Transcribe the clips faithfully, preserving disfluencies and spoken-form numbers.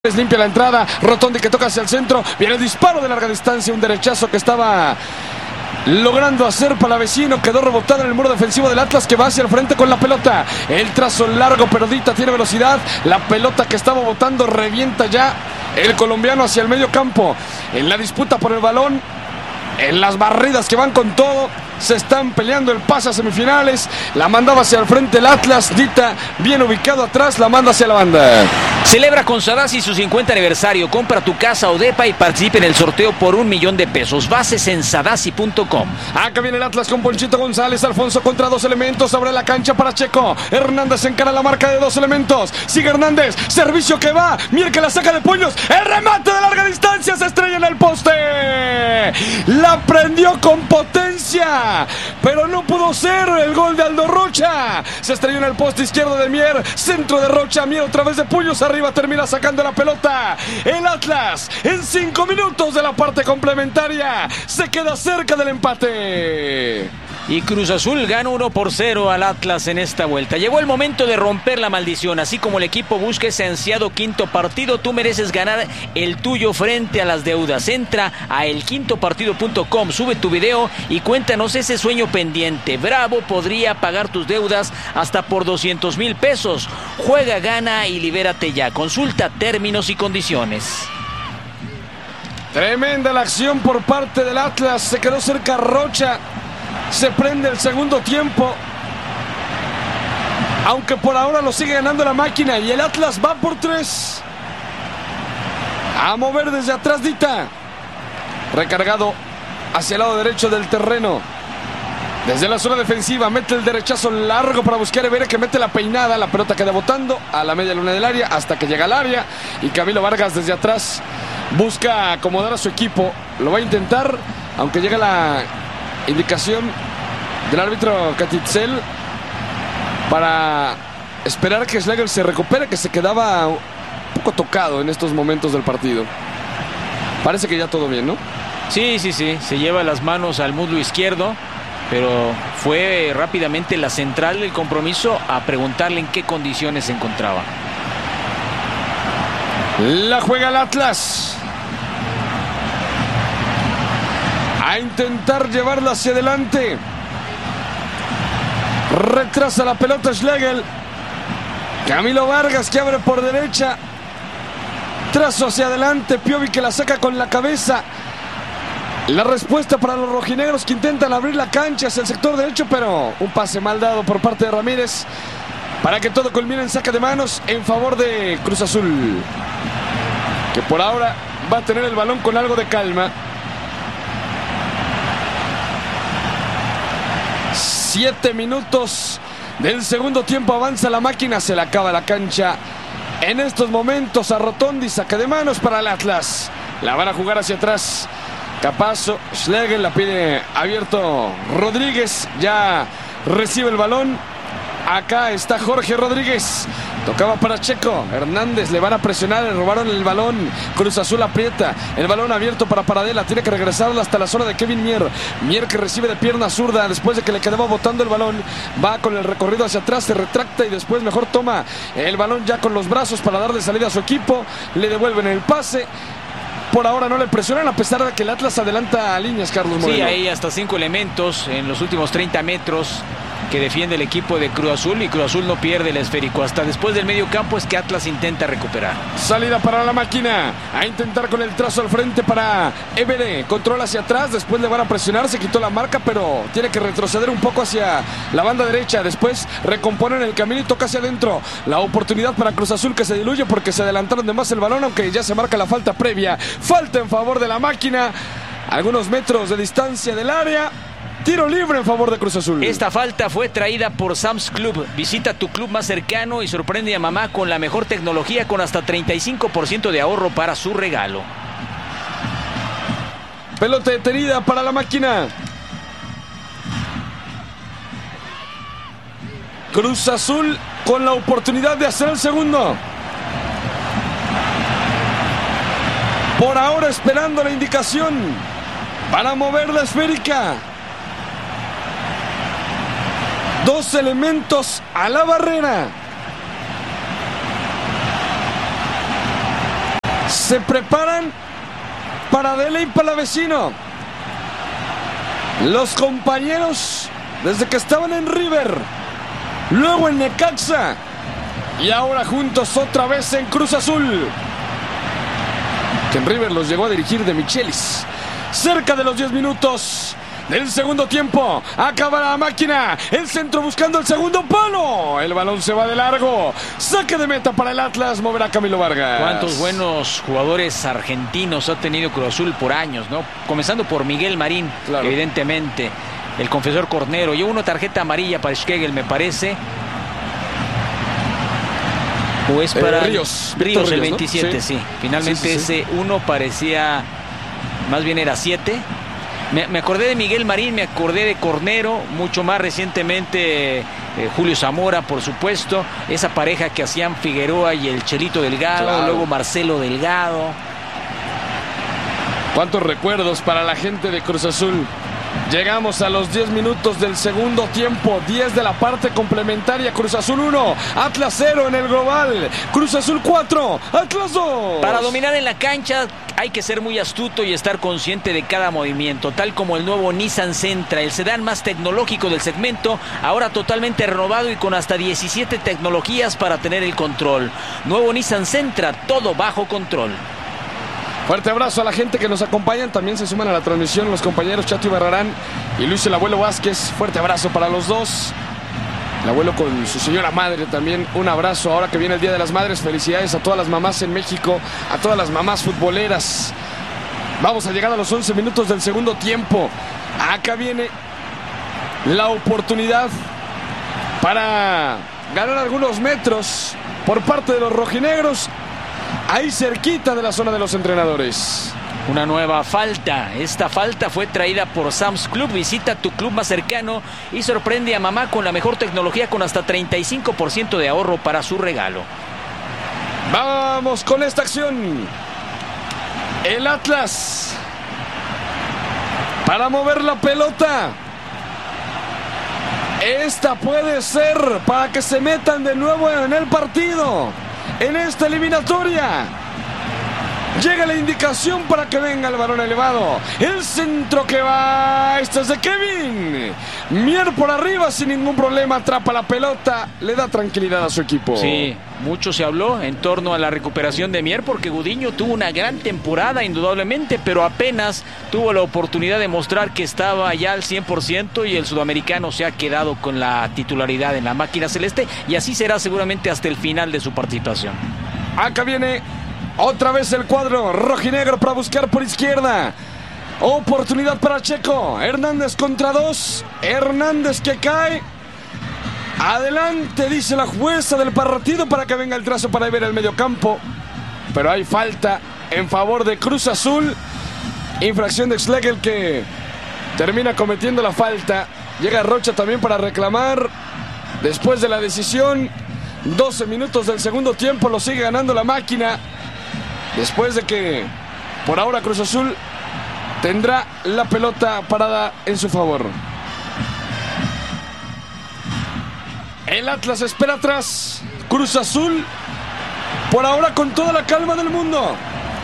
Limpia la entrada, Rotondi que toca hacia el centro, viene el disparo de larga distancia, un derechazo que estaba logrando hacer Palavecino, quedó rebotado en el muro defensivo del Atlas que va hacia el frente con la pelota, el trazo largo, pero Dita tiene velocidad, la pelota que estaba botando revienta ya el colombiano hacia el medio campo, en la disputa por el balón, en las barridas que van con todo, se están peleando el pase a semifinales, la mandaba hacia el frente el Atlas, Dita bien ubicado atrás, la manda hacia la banda. Celebra con Sadasi su cincuenta aniversario, compra tu casa o depa y participe en el sorteo por un millón de pesos, bases en sadasi punto com. Acá viene el Atlas con Ponchito González, Alfonso contra dos elementos, abre la cancha para Checo, Hernández encara la marca de dos elementos, sigue Hernández, servicio que va, Mier que la saca de puños, el remate de larga distancia se estrella en el poste, la prendió con potencia, pero no pudo ser el gol de Aldo Rocha, se estrelló en el poste izquierdo de Mier, centro de Rocha, Mier otra vez de puños arriba, termina sacando la pelota, el Atlas en cinco minutos de la parte complementaria se queda cerca del empate. Y Cruz Azul gana uno por cero al Atlas en esta vuelta. Llegó el momento de romper la maldición. Así como el equipo busca ese ansiado quinto partido, tú mereces ganar el tuyo frente a las deudas. Entra a el quinto partido punto com, sube tu video y cuéntanos ese sueño pendiente. Bravo podría pagar tus deudas hasta por doscientos mil pesos. Juega, gana y libérate ya. Consulta términos y condiciones. Tremenda la acción por parte del Atlas. Se quedó cerca Rocha. Se prende el segundo tiempo, aunque por ahora lo sigue ganando la máquina y el Atlas va por tres. A mover desde atrás Dita, recargado hacia el lado derecho del terreno, desde la zona defensiva mete el derechazo largo para buscar a Evere, que mete la peinada, la pelota queda botando a la media luna del área hasta que llega al área y Camilo Vargas desde atrás busca acomodar a su equipo, lo va a intentar, aunque llega la indicación del árbitro Catitzel para esperar que Schlegel se recupere, que se quedaba un poco tocado en estos momentos del partido. Parece que ya todo bien, ¿no? Sí, sí, sí, se lleva las manos al muslo izquierdo, pero fue rápidamente la central del compromiso a preguntarle en qué condiciones se encontraba. La juega el Atlas. A intentar llevarla hacia adelante. Retrasa la pelota Schlegel. Camilo Vargas que abre por derecha. Trazo hacia adelante. Piovi que la saca con la cabeza. La respuesta para los rojinegros que intentan abrir la cancha hacia el sector derecho, pero un pase mal dado por parte de Ramírez para que todo culmine en saque de manos en favor de Cruz Azul, que por ahora va a tener el balón con algo de calma. Siete minutos del segundo tiempo, avanza la máquina, se le acaba la cancha en estos momentos a Rotondi, saque de manos para el Atlas, la van a jugar hacia atrás, Capazo, Schlegel la pide abierto Rodríguez, ya recibe el balón, acá está Jorge Rodríguez, tocaba para Checo, Hernández le van a presionar, le robaron el balón, Cruz Azul aprieta, el balón abierto para Paradela, tiene que regresarlo hasta la zona de Kevin Mier, Mier que recibe de pierna zurda, después de que le quedaba botando el balón, va con el recorrido hacia atrás, se retracta y después mejor toma el balón ya con los brazos para darle salida a su equipo, le devuelven el pase. Por ahora no le presionan a pesar de que el Atlas adelanta a líneas, Carlos Moreno. Sí, hay hasta cinco elementos en los últimos treinta metros que defiende el equipo de Cruz Azul y Cruz Azul no pierde el esférico. Hasta después del medio campo es que Atlas intenta recuperar. Salida para la máquina, a intentar con el trazo al frente para Evere, control hacia atrás, después le van a presionar, se quitó la marca, pero tiene que retroceder un poco hacia la banda derecha, después recomponen el camino y toca hacia adentro. La oportunidad para Cruz Azul que se diluye porque se adelantaron de más el balón, aunque ya se marca la falta previa. Falta en favor de la máquina, algunos metros de distancia del área. Tiro libre en favor de Cruz Azul. Esta falta fue traída por Sam's Club. Visita tu club más cercano y sorprende a mamá con la mejor tecnología con hasta treinta y cinco por ciento de ahorro para su regalo. Pelota detenida para la máquina. Cruz Azul con la oportunidad de hacer el segundo. Por ahora esperando la indicación para mover la esférica. Dos elementos a la barrera. Se preparan para Dele y para vecino. Los compañeros, desde que estaban en River, luego en Necaxa y ahora juntos otra vez en Cruz Azul, que en River los llegó a dirigir de Michelis. Cerca de los diez minutos del segundo tiempo, acaba la máquina, el centro buscando el segundo palo, el balón se va de largo, saque de meta para el Atlas, moverá Camilo Vargas. Cuántos buenos jugadores argentinos ha tenido Cruz Azul por años, ¿no? Comenzando por Miguel Marín, claro. Evidentemente, el confesor Cornero, y una tarjeta amarilla para Schlegel, me parece. O es para eh, Ríos, Ríos, Ríos, el veintisiete, ¿no? Sí. sí. Finalmente sí, sí, sí. Ese uno parecía, más bien era siete. Me, me acordé de Miguel Marín, me acordé de Cornero, mucho más recientemente eh, Julio Zamora, por supuesto. Esa pareja que hacían Figueroa y el Chelito Delgado, claro. Luego Marcelo Delgado. Cuántos recuerdos para la gente de Cruz Azul. Llegamos a los diez minutos del segundo tiempo, diez de la parte complementaria. Cruz Azul uno, Atlas cero en el global. Cruz Azul cuatro, Atlas dos. Para dominar en la cancha hay que ser muy astuto y estar consciente de cada movimiento, tal como el nuevo Nissan Sentra, el sedán más tecnológico del segmento, ahora totalmente renovado y con hasta diecisiete tecnologías para tener el control. Nuevo Nissan Sentra, todo bajo control. Fuerte abrazo a la gente que nos acompañan. También se suman a la transmisión los compañeros Chato Barrarán y Luis el Abuelo Vázquez. Fuerte abrazo para los dos. El abuelo con su señora madre también. Un abrazo ahora que viene el Día de las Madres. Felicidades a todas las mamás en México, a todas las mamás futboleras. Vamos a llegar a los once minutos del segundo tiempo. Acá viene la oportunidad para ganar algunos metros por parte de los rojinegros, ahí cerquita de la zona de los entrenadores. Una nueva falta. Esta falta fue traída por Sam's Club. Visita tu club más cercano y sorprende a mamá con la mejor tecnología, con hasta treinta y cinco por ciento de ahorro para su regalo. Vamos con esta acción. El Atlas para mover la pelota. Esta puede ser para que se metan de nuevo en el partido, en esta eliminatoria. Llega la indicación para que venga el balón elevado. El centro que va. Este es de Kevin. Mier por arriba sin ningún problema. Atrapa la pelota. Le da tranquilidad a su equipo. Sí, mucho se habló en torno a la recuperación de Mier, porque Gudiño tuvo una gran temporada indudablemente, pero apenas tuvo la oportunidad de mostrar que estaba ya al cien por ciento, y el sudamericano se ha quedado con la titularidad en la máquina celeste, y así será seguramente hasta el final de su participación. Acá viene otra vez el cuadro rojinegro para buscar por izquierda. Oportunidad para Checo. Hernández contra dos. Hernández que cae. Adelante, dice la jueza del partido, para que venga el trazo para ver el mediocampo. Pero hay falta en favor de Cruz Azul. Infracción de Schlegel, que termina cometiendo la falta. Llega Rocha también para reclamar. Después de la decisión, doce minutos del segundo tiempo, lo sigue ganando la máquina. Después de que por ahora Cruz Azul tendrá la pelota parada en su favor. El Atlas espera atrás. Cruz Azul por ahora con toda la calma del mundo.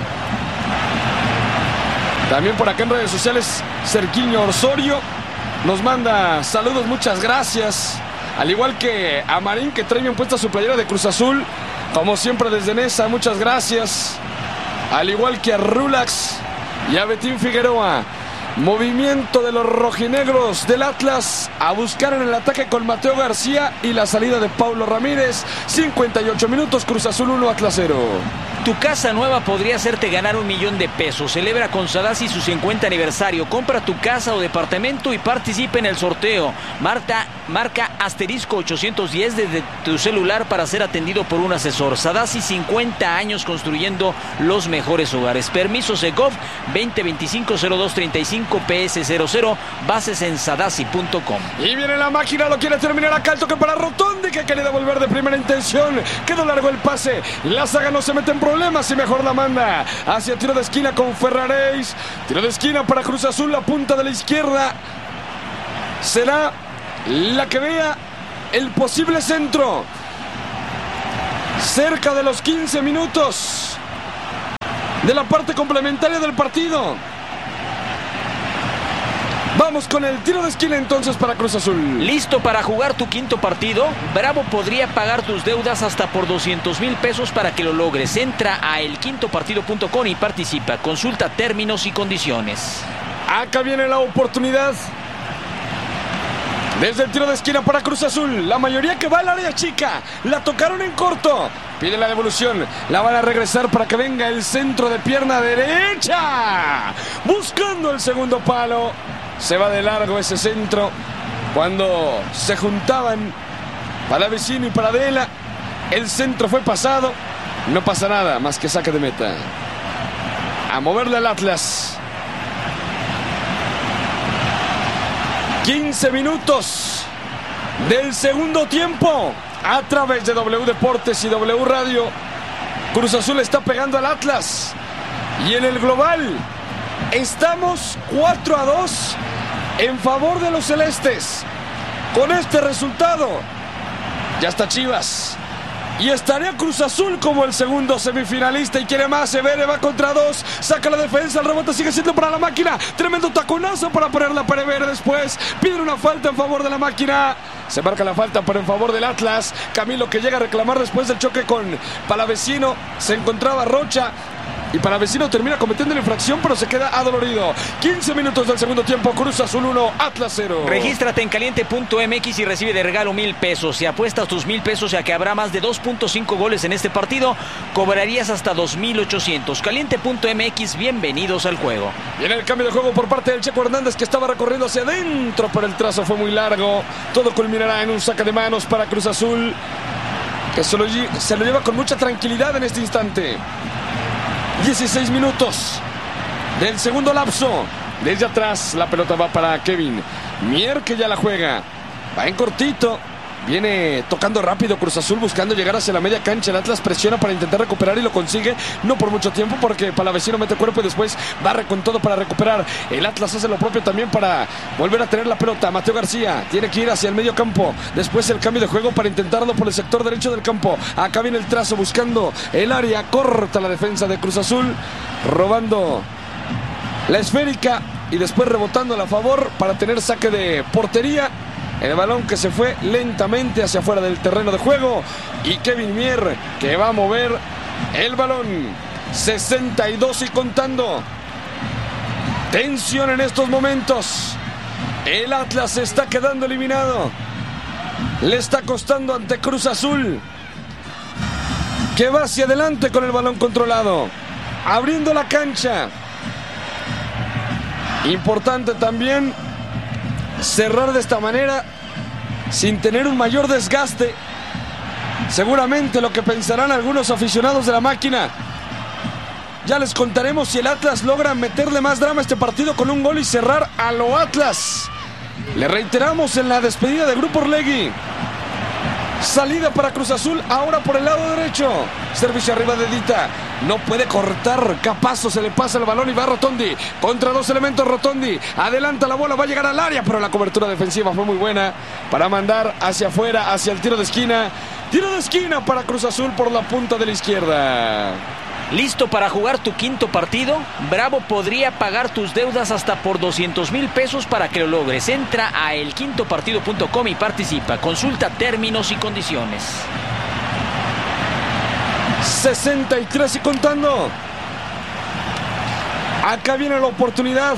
También por acá en redes sociales Cerquiño Osorio nos manda saludos, muchas gracias. Al igual que a Marín, que trae bien puesta su playera de Cruz Azul, como siempre desde Nesa, muchas gracias. Al igual que a Rulax y a Betín Figueroa. Movimiento de los rojinegros del Atlas a buscar en el ataque con Mateo García y la salida de Paulo Ramírez. cincuenta y ocho minutos, Cruz Azul uno, Atlas cero. Tu casa nueva podría hacerte ganar un millón de pesos. Celebra con Sadasi su cincuenta aniversario. Compra tu casa o departamento y participa en el sorteo. Marta, marca asterisco ochocientos diez desde tu celular para ser atendido por un asesor. Sadasi, cincuenta años construyendo los mejores hogares. Permiso Segov veinte veinticinco cero dos treinta y cinco P S cero cero. Bases en sadasi punto com. Y viene la máquina, lo quiere terminar acá. El toque para Rotondi, que quiere devolver de primera intención. Quedó largo el pase. La saga no se mete en problemas y mejor la manda hacia tiro de esquina con Ferraréis. Tiro de esquina para Cruz Azul, la punta de la izquierda será la que vea el posible centro. Cerca de los quince minutos. de la parte complementaria del partido. Vamos con el tiro de esquina entonces para Cruz Azul. ¿Listo para jugar tu quinto partido? Bravo podría pagar tus deudas hasta por doscientos mil pesos para que lo logres. Entra a el quinto partido punto com y participa. Consulta términos y condiciones. Acá viene la oportunidad. Desde el tiro de esquina para Cruz Azul. La mayoría que va al área chica. La tocaron en corto. Pide la devolución. La van a regresar para que venga el centro de pierna derecha. Buscando el segundo palo. Se va de largo ese centro. Cuando se juntaban Palavecino y Paradela, el centro fue pasado. No pasa nada más que saque de meta. A moverle al Atlas. quince minutos del segundo tiempo. A través de W Deportes y W Radio. Cruz Azul está pegando al Atlas. Y en el global estamos cuatro a dos en favor de los celestes. Con este resultado ya está Chivas y estaría Cruz Azul como el segundo semifinalista y quiere más. Severe va contra dos, saca la defensa, el rebote sigue siendo para la máquina. Tremendo taconazo para ponerla para Severe. Después pide una falta en favor de la máquina. Se marca la falta pero en favor del Atlas. Camilo que llega a reclamar después del choque con Palavecino. Se encontraba Rocha y Palavecino termina cometiendo la infracción, pero se queda adolorido. quince minutos del segundo tiempo. Cruz Azul uno, Atlas cero. Regístrate en caliente punto m x y recibe de regalo mil pesos. Si apuestas tus mil pesos ya que habrá más de dos punto cinco goles en este partido, cobrarías hasta dos mil ochocientos. caliente punto m x, bienvenidos al juego. Viene el cambio de juego por parte del Checo Hernández, que estaba recorriendo hacia adentro, pero el trazo fue muy largo. Todo culminará en un saque de manos para Cruz Azul, que se lo, se lo lleva con mucha tranquilidad en este instante. dieciséis minutos del segundo lapso. Desde atrás la pelota va para Kevin Mier, que ya la juega. Va en cortito. Viene tocando rápido Cruz Azul, buscando llegar hacia la media cancha. El Atlas presiona para intentar recuperar y lo consigue. No por mucho tiempo porque Palavecino mete cuerpo y después barre con todo para recuperar. El Atlas hace lo propio también para volver a tener la pelota. Mateo García tiene que ir hacia el medio campo. Después el cambio de juego para intentarlo por el sector derecho del campo. Acá viene el trazo buscando el área. Corta la defensa de Cruz Azul, robando la esférica y después rebotándola a favor para tener saque de portería. El balón que se fue lentamente hacia afuera del terreno de juego. Y Kevin Mier que va a mover el balón. sesenta y dos y contando. Tensión en estos momentos. El Atlas se está quedando eliminado. Le está costando ante Cruz Azul, que va hacia adelante con el balón controlado, abriendo la cancha. Importante también cerrar de esta manera sin tener un mayor desgaste. Seguramente lo que pensarán algunos aficionados de la máquina. Ya les contaremos si el Atlas logra meterle más drama a este partido con un gol y cerrar a lo Atlas. Le reiteramos en la despedida de Grupo Orlegui. Salida para Cruz Azul, ahora por el lado derecho. Servicio arriba de Dita. No puede cortar. Capazo se le pasa el balón y va Rotondi. Contra dos elementos Rotondi. Adelanta la bola, va a llegar al área, pero la cobertura defensiva fue muy buena para mandar hacia afuera, hacia el tiro de esquina. Tiro de esquina para Cruz Azul por la punta de la izquierda. ¿Listo para jugar tu quinto partido? Bravo podría pagar tus deudas hasta por doscientos mil pesos para que lo logres. Entra a el quinto partido punto com y participa. Consulta términos y condiciones. sesenta y tres y contando. Acá viene la oportunidad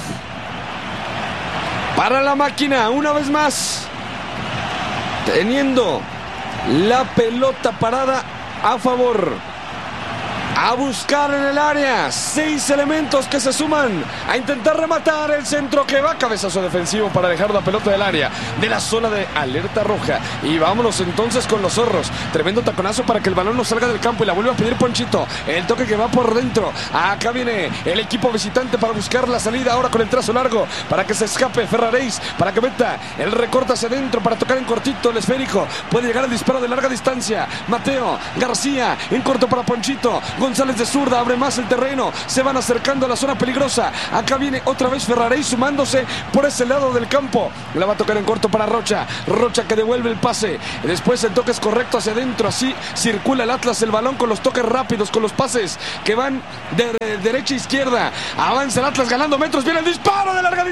para la máquina. Una vez más, teniendo la pelota parada a favor. A buscar en el área. Seis elementos que se suman a intentar rematar el centro, que va cabezazo defensivo para dejar la pelota del área de la zona de alerta roja. Y vámonos entonces con los zorros. Tremendo taconazo para que el balón no salga del campo y la vuelve a pedir Ponchito. El toque que va por dentro. Acá viene el equipo visitante para buscar la salida ahora con el trazo largo para que se escape Ferraréis, para que meta el recorte hacia adentro para tocar en cortito el esférico. Puede llegar el disparo de larga distancia. Mateo García en corto para Ponchito. González de zurda, abre más el terreno, se van acercando a la zona peligrosa. Acá viene otra vez Ferrarey sumándose por ese lado del campo. La va a tocar en corto para Rocha. Rocha que devuelve el pase. Después el toque es correcto hacia adentro. Así circula el Atlas el balón con los toques rápidos, con los pases que van de, de derecha a izquierda. Avanza el Atlas ganando metros. Viene el disparo de larga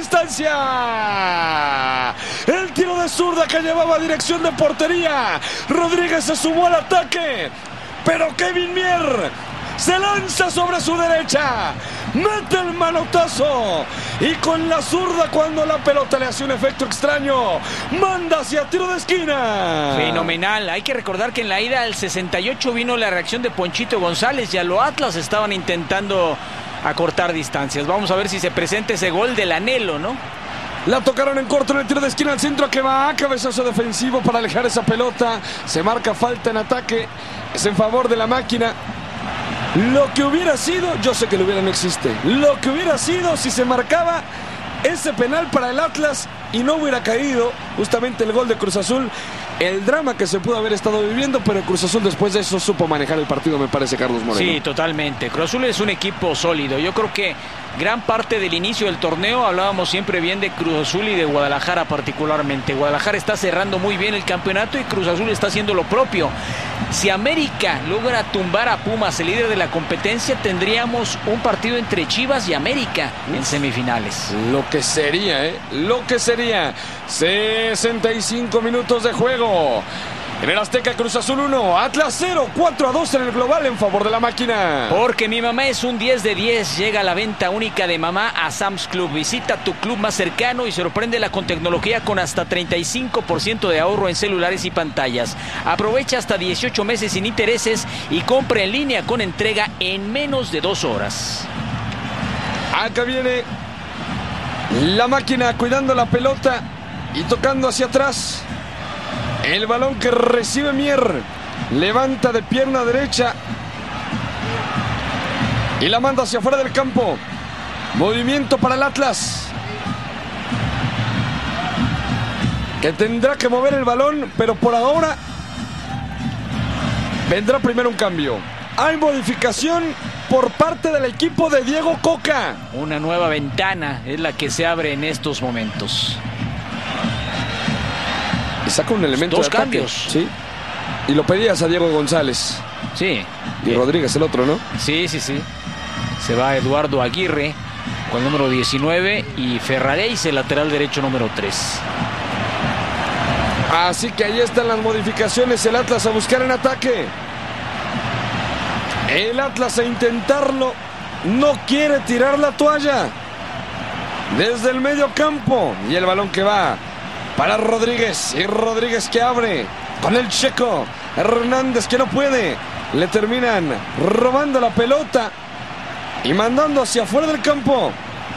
distancia. El tiro de zurda que llevaba dirección de portería. Rodríguez se sumó al ataque, pero Kevin Mier se lanza sobre su derecha, mete el manotazo y con la zurda, cuando la pelota le hace un efecto extraño, manda hacia tiro de esquina. Fenomenal. Hay que recordar que en la ida al sesenta y ocho vino la reacción de Ponchito González y a los Atlas estaban intentando acortar distancias. Vamos a ver si se presenta ese gol del anhelo, ¿no? La tocaron en corto en el tiro de esquina al centro que va a cabezazo defensivo para alejar esa pelota. Se marca falta en ataque. Es en favor de la máquina. Lo que hubiera sido, yo sé que lo hubiera no existe. Lo que hubiera sido si se marcaba ese penal para el Atlas y no hubiera caído justamente el gol de Cruz Azul. El drama que se pudo haber estado viviendo, pero Cruz Azul después de eso supo manejar el partido, me parece, Carlos Moreno. Sí, totalmente. Cruz Azul es un equipo sólido. Yo creo que gran parte del inicio del torneo hablábamos siempre bien de Cruz Azul y de Guadalajara particularmente. Guadalajara está cerrando muy bien el campeonato y Cruz Azul está haciendo lo propio. Si América logra tumbar a Pumas, el líder de la competencia, tendríamos un partido entre Chivas y América en semifinales. Lo que sería, ¿eh? Lo que sería. sesenta y cinco minutos de juego. En el Azteca, Cruz Azul uno, Atlas cero, cuatro a dos en el global en favor de la máquina. Porque mi mamá es un diez de diez. Llega la venta única de mamá a Sam's Club. Visita tu club más cercano y sorpréndela con tecnología con hasta treinta y cinco por ciento de ahorro en celulares y pantallas. Aprovecha hasta dieciocho meses sin intereses y compra en línea con entrega en menos de dos horas. Acá viene la máquina cuidando la pelota y tocando hacia atrás. El balón que recibe Mier, levanta de pierna derecha y la manda hacia afuera del campo. Movimiento para el Atlas, que tendrá que mover el balón, pero por ahora vendrá primero un cambio. Hay modificación por parte del equipo de Diego Coca. Una nueva ventana es la que se abre en estos momentos. Y saca un elemento Dos de ataque, cambios. ¿sí? Y lo pedías a Diego González. Sí. Y eh, Rodríguez el otro, ¿no? Sí, sí, sí. Se va Eduardo Aguirre con el número diecinueve y Ferraréis el lateral derecho número tres. Así que ahí están las modificaciones. El Atlas a buscar en ataque. El Atlas a intentarlo. No quiere tirar la toalla. Desde el medio campo. Y el balón que va para Rodríguez, y Rodríguez que abre con el checo. Hernández que no puede, le terminan robando la pelota y mandando hacia afuera del campo.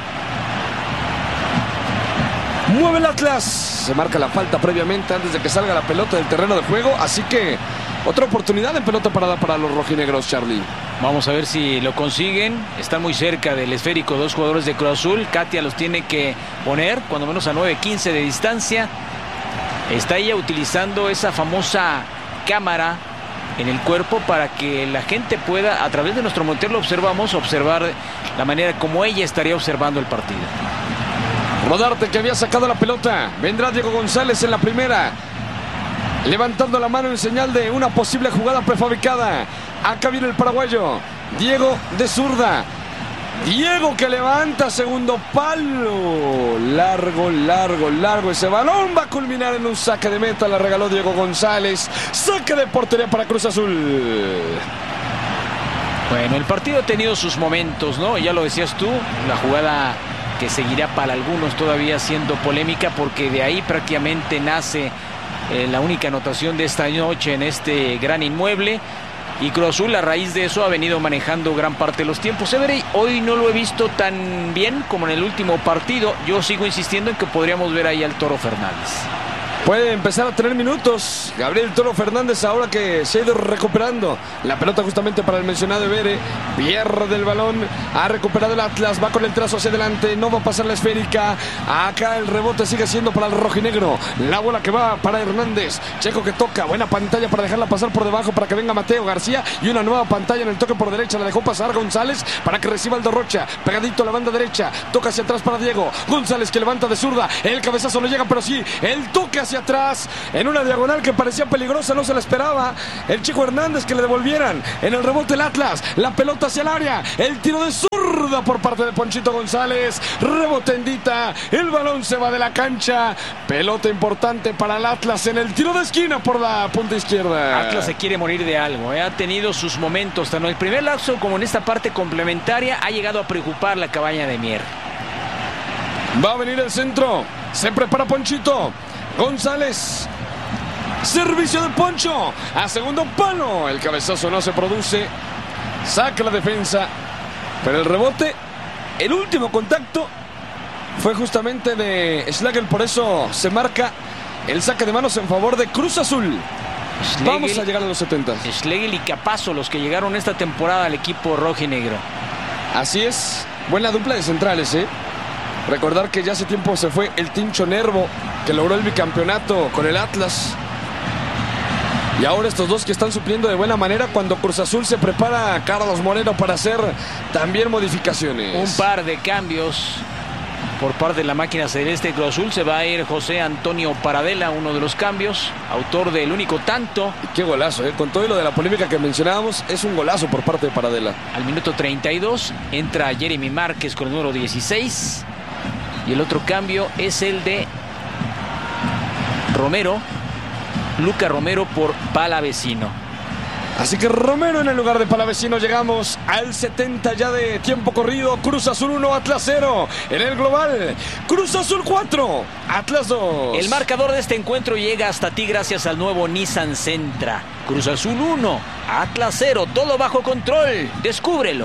Mueve el Atlas, se marca la falta previamente antes de que salga la pelota del terreno de juego, así que otra oportunidad en pelota parada para los rojinegros, Charlie. Vamos a ver si lo consiguen. Están muy cerca del esférico dos jugadores de Cruz Azul. Katia los tiene que poner cuando menos a nueve quince de distancia. Está ella utilizando esa famosa cámara en el cuerpo para que la gente pueda, a través de nuestro monitor lo observamos, observar la manera como ella estaría observando el partido. Rodarte que había sacado la pelota. Vendrá Diego González en la primera, levantando la mano en señal de una posible jugada prefabricada. Acá viene el paraguayo, Diego de zurda. Diego que levanta, segundo palo. Largo, largo, largo. Ese balón va a culminar en un saque de meta. La regaló Diego González. Saque de portería para Cruz Azul. Bueno, el partido ha tenido sus momentos, ¿no? Ya lo decías tú, la jugada que seguirá para algunos todavía siendo polémica, porque de ahí prácticamente nace eh, la única anotación de esta noche en este gran inmueble. Y Cruz Azul, a raíz de eso, ha venido manejando gran parte de los tiempos. Everey, hoy no lo he visto tan bien como en el último partido. Yo sigo insistiendo en que podríamos ver ahí al Toro Fernández. puede empezar a tener minutos Gabriel Toro Fernández ahora que se ha ido recuperando la pelota justamente para el mencionado Ebere. Pierde el balón, ha recuperado el Atlas, va con el trazo hacia adelante, no va a pasar la esférica. Acá el rebote sigue siendo para el rojinegro, la bola que va para Hernández. Checo que toca, buena pantalla para dejarla pasar por debajo para que venga Mateo García, y una nueva pantalla en el toque por derecha, la dejó pasar González para que reciba Aldo Rocha, pegadito a la banda derecha, toca hacia atrás para Diego González que levanta de zurda, el cabezazo no llega, pero sí el toque hacia atrás en una diagonal que parecía peligrosa, no se la esperaba el Chico Hernández que le devolvieran. En el rebote el Atlas, la pelota hacia el área, el tiro de zurda por parte de Ponchito González, rebotendita, el balón se va de la cancha, pelota importante para el Atlas en el tiro de esquina por la punta izquierda. Atlas se quiere morir de algo, ¿eh? Ha tenido sus momentos, tanto en el primer lapso como en esta parte complementaria ha llegado a preocupar la cabaña de Mier. Va a venir el centro, se prepara Ponchito González, servicio de Poncho a segundo palo, el cabezazo no se produce, saca la defensa, pero el rebote, el último contacto fue justamente de Schlegel, por eso se marca el saque de manos en favor de Cruz Azul. Schlegel, vamos a llegar a los setenta. Schlegel y Capazo los que llegaron esta temporada al equipo rojinegro. Así es, buena dupla de centrales, ¿eh? Recordar que ya hace tiempo se fue el Tincho Nervo, que logró el bicampeonato con el Atlas. Y ahora estos dos que están supliendo de buena manera cuando Cruz Azul se prepara a Carlos Moreno para hacer también modificaciones. Un par de cambios por parte de la máquina celeste Cruz Azul. Se va a ir José Antonio Paradela, uno de los cambios, autor del único tanto. Y qué golazo, ¿eh? Con todo lo de la polémica que mencionábamos, es un golazo por parte de Paradela. Al minuto treinta y dos entra Jeremy Márquez con el número dieciséis. Y el otro cambio es el de Romero, Luca Romero por Palavecino. Así que Romero en el lugar de Palavecino. Llegamos al setenta ya de tiempo corrido. Cruz Azul uno, Atlas cero. En el global, Cruz Azul cuatro, Atlas dos. El marcador de este encuentro llega hasta ti gracias al nuevo Nissan Sentra. Cruz Azul uno, Atlas cero. Todo bajo control. Descúbrelo.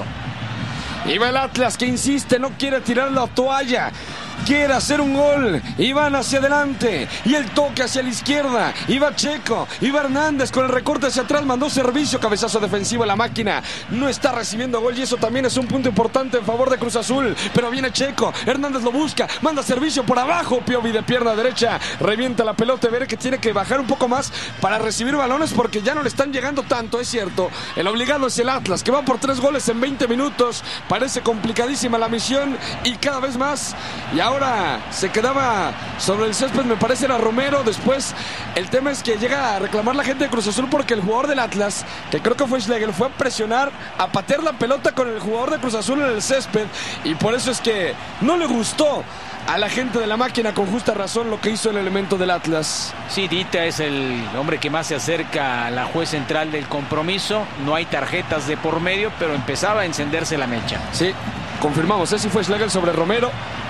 Y va el Atlas que insiste, no quiere tirar la toalla, quiere hacer un gol, y van hacia adelante, y el toque hacia la izquierda, y va Checo, y va Hernández con el recorte hacia atrás, mandó servicio, cabezazo defensivo a la máquina, no está recibiendo gol, y eso también es un punto importante en favor de Cruz Azul, pero viene Checo, Hernández lo busca, manda servicio por abajo, Piovi de pierna derecha, revienta la pelota, Veré que tiene que bajar un poco más para recibir balones, porque ya no le están llegando tanto, es cierto, el obligado es el Atlas, que va por tres goles en veinte minutos, parece complicadísima la misión, y cada vez más, y ahora se quedaba sobre el césped, me parece era Romero. Después el tema es que llega a reclamar la gente de Cruz Azul porque el jugador del Atlas, que creo que fue Schlegel, fue a presionar, a patear la pelota con el jugador de Cruz Azul en el césped, y por eso es que no le gustó a la gente de la máquina, con justa razón, lo que hizo el elemento del Atlas. Sí, Dita es el hombre que más se acerca a la juez central del compromiso. No hay tarjetas de por medio, pero empezaba a encenderse la mecha. Sí, confirmamos, ese fue Schlegel sobre Romero.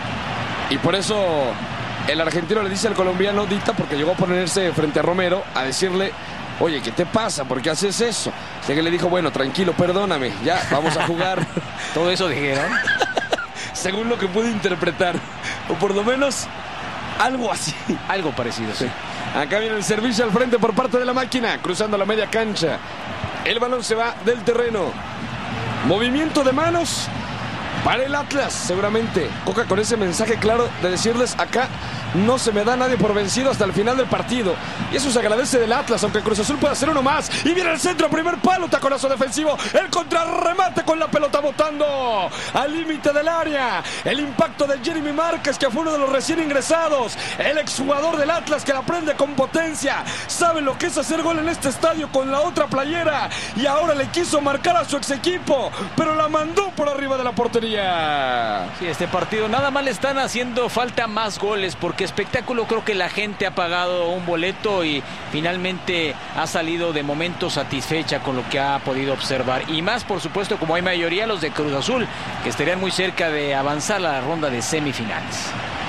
Y por eso el argentino le dice al colombiano, Dita, porque llegó a ponerse frente a Romero a decirle: oye, ¿qué te pasa? ¿Por qué haces eso? Así que le dijo: bueno, tranquilo, perdóname, ya, vamos a jugar. Todo eso dijeron. Según lo que pude interpretar, o por lo menos algo así. Algo parecido, sí. Acá viene el servicio al frente por parte de la máquina, cruzando la media cancha. El balón se va del terreno. Movimiento de manos para el Atlas, seguramente Coca con ese mensaje claro de decirles: acá no se me da nadie por vencido hasta el final del partido. Y eso se agradece del Atlas, aunque Cruz Azul puede hacer uno más. Y viene el centro, primer palo, taconazo defensivo, el contrarremate con la pelota botando al límite del área. El impacto de Jeremy Márquez, que fue uno de los recién ingresados, el exjugador del Atlas, que la prende con potencia, sabe lo que es hacer gol en este estadio con la otra playera, y ahora le quiso marcar a su ex equipo, pero la mandó por arriba de la portería. Sí, este partido nada más le están haciendo falta más goles, porque espectáculo creo que la gente ha pagado un boleto y finalmente ha salido de momento satisfecha con lo que ha podido observar, y más por supuesto como hay mayoría los de Cruz Azul, que estarían muy cerca de avanzar a la ronda de semifinales.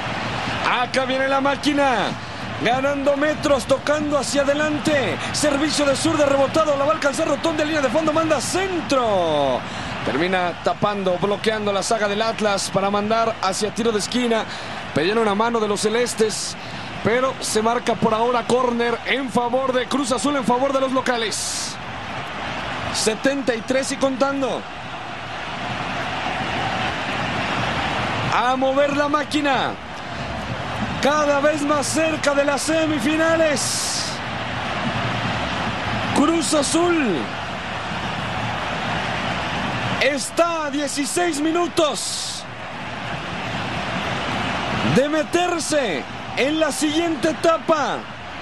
Acá viene la máquina, ganando metros, tocando hacia adelante, servicio de zurda rebotado, la va a alcanzar Rotón de línea de fondo, manda centro, termina tapando, bloqueando la saga del Atlas para mandar hacia tiro de esquina. Pedían una mano de los celestes, pero se marca por ahora córner en favor de Cruz Azul, en favor de los locales. setenta y tres y contando. A mover la máquina. Cada vez más cerca de las semifinales. Cruz Azul está a dieciséis minutos de meterse en la siguiente etapa.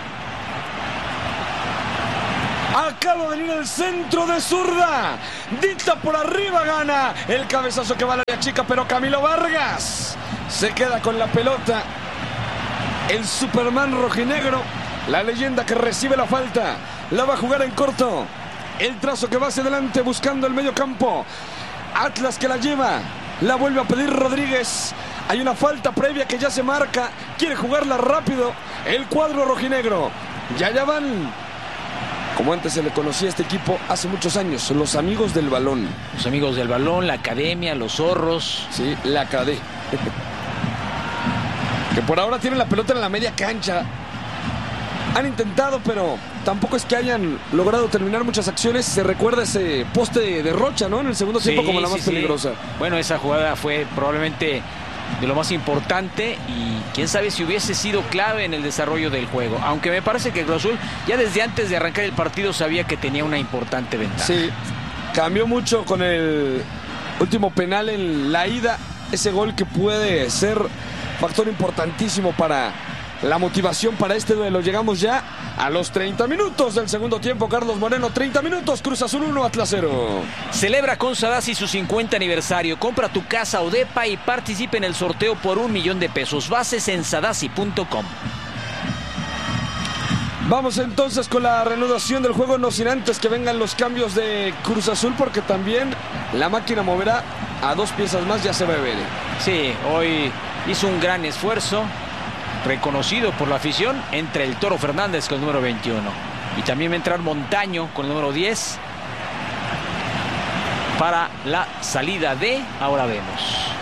Acaba de venir el centro de zurda. Dicta por arriba, gana el cabezazo que va a la área chica, pero Camilo Vargas se queda con la pelota. El Superman rojinegro, la leyenda que recibe la falta, la va a jugar en corto. El trazo que va hacia adelante buscando el medio campo. Atlas que la lleva, la vuelve a pedir Rodríguez. Hay una falta previa que ya se marca. Quiere jugarla rápido el cuadro rojinegro. Ya ya van, como antes se le conocía a este equipo hace muchos años, los amigos del balón. Los amigos del balón, la academia, los zorros. Sí, la academia. Que por ahora tienen la pelota en la media cancha. Han intentado, pero tampoco es que hayan logrado terminar muchas acciones. Se recuerda ese poste de Rocha, ¿no? En el segundo tiempo, sí, como la más sí, peligrosa. Sí. Bueno, esa jugada fue probablemente de lo más importante y quién sabe si hubiese sido clave en el desarrollo del juego. Aunque me parece que Cruz Azul ya desde antes de arrancar el partido sabía que tenía una importante ventaja. Sí, cambió mucho con el último penal en la ida. Ese gol que puede ser factor importantísimo para la motivación para este duelo. Llegamos ya a los treinta minutos del segundo tiempo. Carlos Moreno, treinta minutos, Cruz Azul uno, Atlas cero. Celebra con Sadasi su cincuenta aniversario. Compra tu casa o depa y participe en el sorteo por un millón de pesos. Bases en sadasi punto com. Vamos entonces con la reanudación del juego, no sin antes que vengan los cambios de Cruz Azul, porque también la máquina moverá a dos piezas más, ya se va a ver. Sí, hoy hizo un gran esfuerzo, reconocido por la afición. Entra el Toro Fernández con el número veintiuno. Y también va a entrar Montaño con el número diez. Para la salida de, ahora vemos.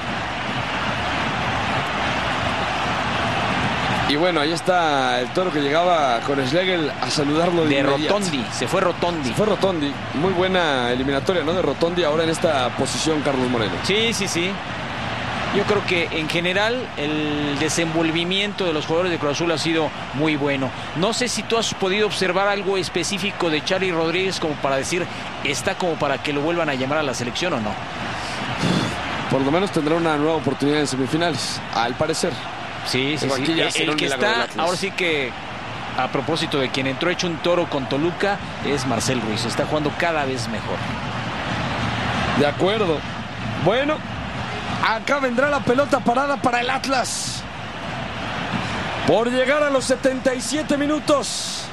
Y bueno, ahí está el Toro que llegaba con Schlegel a saludarlo de, de Rotondi, se fue Rotondi. Se fue Rotondi. Muy buena eliminatoria, ¿no? De Rotondi ahora en esta posición, Carlos Moreno. Sí, sí, sí. Yo creo que en general el desenvolvimiento de los jugadores de Cruz Azul ha sido muy bueno. No sé si tú has podido observar algo específico de Charly Rodríguez como para decir, está como para que lo vuelvan a llamar a la selección o no. Por lo menos tendrá una nueva oportunidad en semifinales, al parecer. Sí, sí, sí. El, el que está, ahora sí que, a propósito de quien entró hecho un toro con Toluca, es Marcel Ruiz. Está jugando cada vez mejor. De acuerdo. Bueno, acá vendrá la pelota parada para el Atlas. Por llegar a los setenta y siete minutos.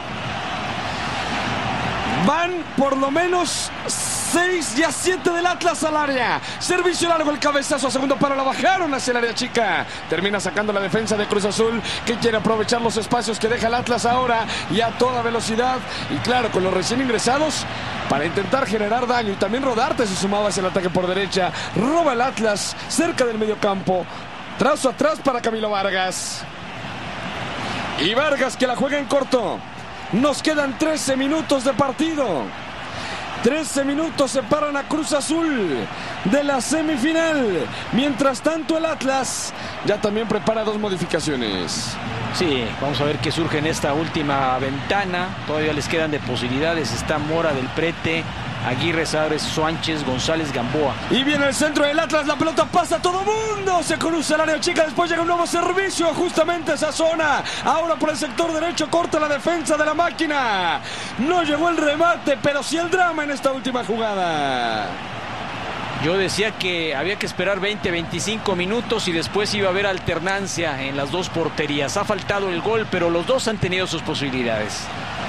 Van por lo menos seis y a siete del Atlas al área. Servicio largo, el cabezazo a segundo palo, la bajaron hacia el área chica. Termina sacando la defensa de Cruz Azul, que quiere aprovechar los espacios que deja el Atlas ahora y a toda velocidad. Y claro, con los recién ingresados, para intentar generar daño. Y también Rodarte se sumaba hacia el ataque por derecha. Roba el Atlas cerca del mediocampo. Trazo atrás para Camilo Vargas. Y Vargas que la juega en corto. Nos quedan trece minutos de partido. trece minutos separan a Cruz Azul de la semifinal. Mientras tanto el Atlas ya también prepara dos modificaciones. Sí, vamos a ver qué surge en esta última ventana. Todavía les quedan de posibilidades. Está Mora del Prete, Aguirre, Sáenz, Sánchez, González, Gamboa. Y viene el centro del Atlas, la pelota pasa a todo mundo. Se cruza el área chica, después llega un nuevo servicio justamente a esa zona. Ahora por el sector derecho corta la defensa de la máquina. No llegó el remate, pero sí el drama en esta última jugada. Yo decía que había que esperar veinte, veinticinco minutos y después iba a haber alternancia en las dos porterías. Ha faltado el gol, pero los dos han tenido sus posibilidades.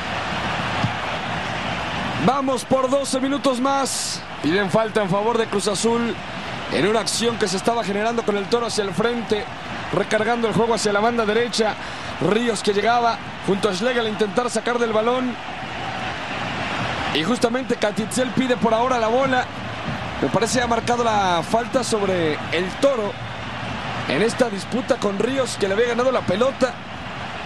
Vamos por doce minutos más. Piden falta en favor de Cruz Azul en una acción que se estaba generando con el Toro hacia el frente, recargando el juego hacia la banda derecha. Ríos que llegaba junto a Schlegel a intentar sacar del balón. Y justamente Catitzel pide por ahora la bola. Me parece ha marcado la falta sobre el Toro en esta disputa con Ríos, que le había ganado la pelota.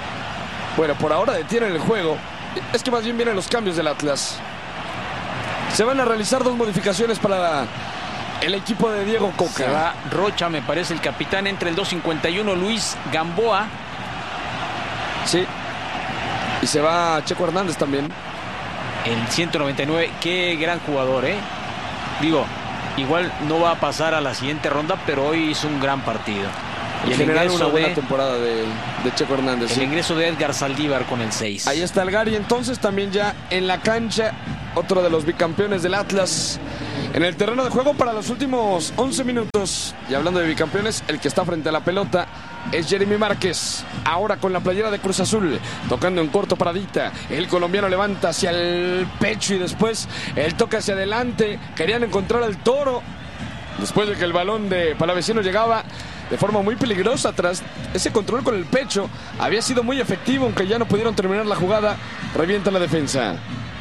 Bueno, por ahora detienen el juego. Es que más bien vienen los cambios del Atlas. Se van a realizar dos modificaciones para el equipo de Diego Coca. Se va Rocha, me parece, el capitán. Entre el dos cincuenta y uno Luis Gamboa. Sí. Y se va Checo Hernández también. El ciento noventa y nueve, qué gran jugador, ¿eh? Digo, igual no va a pasar a la siguiente ronda, pero hoy hizo un gran partido. Y en general una buena de, temporada de, de Checo Hernández. El sí. ingreso de Edgar Saldívar con el seis. Ahí está el Gary, entonces también ya en la cancha, otro de los bicampeones del Atlas. En el terreno de juego para los últimos once minutos. Y hablando de bicampeones, el que está frente a la pelota es Jeremy Márquez. Ahora con la playera de Cruz Azul, tocando en corto para Dita. El colombiano levanta hacia el pecho y después el toque hacia adelante. Querían encontrar al Toro. Después de que el balón de Palavecino llegaba de forma muy peligrosa atrás, ese control con el pecho había sido muy efectivo, aunque ya no pudieron terminar la jugada. Revienta la defensa.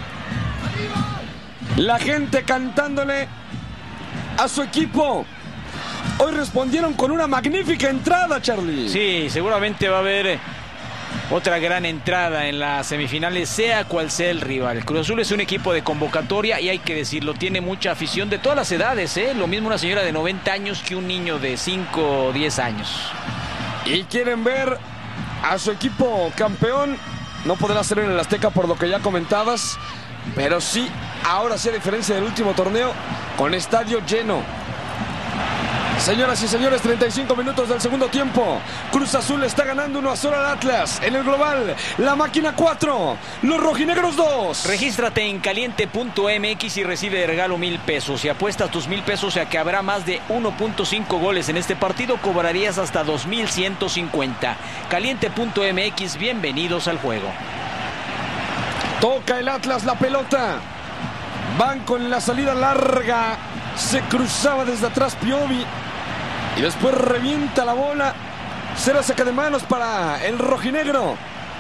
La gente cantándole a su equipo. Hoy respondieron con una magnífica entrada, Charlie. Sí, seguramente va a haber otra gran entrada en las semifinales, sea cual sea el rival. Cruz Azul es un equipo de convocatoria y hay que decirlo, tiene mucha afición de todas las edades, ¿eh? Lo mismo una señora de noventa años que un niño de cinco o diez años. Y quieren ver a su equipo campeón. No podrá ser en el Azteca por lo que ya comentabas, pero sí, ahora sí, a diferencia del último torneo, con estadio lleno. Señoras y señores, treinta y cinco minutos del segundo tiempo. Cruz Azul está ganando uno a cero al Atlas. En el global, la máquina cuatro, los rojinegros dos. Regístrate en caliente punto m x y recibe de regalo mil pesos. Si apuestas tus mil pesos a que habrá más de uno punto cinco goles en este partido, cobrarías hasta dos mil ciento cincuenta. caliente punto m x, bienvenidos al juego. Toca el Atlas la pelota. Van con la salida larga. Se cruzaba desde atrás Piovi. Y después revienta la bola. Será saca de manos para el rojinegro.